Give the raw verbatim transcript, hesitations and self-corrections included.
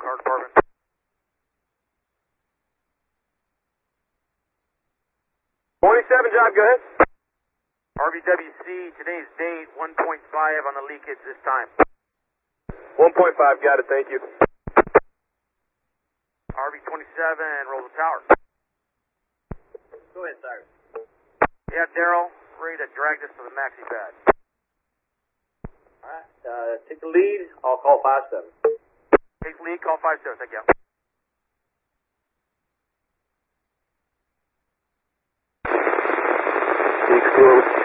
car department. twenty-seven, job, go ahead. R V W C, today's date, one point five on the leakage this time. one point five, got it, thank you. R V twenty-seven, roll the tower. Go ahead, sir. Yeah, Daryl, ready to drag this to the maxi pad. Alright, uh, take the lead, I'll call five seven. Take the lead, call five seven, thank you. Six,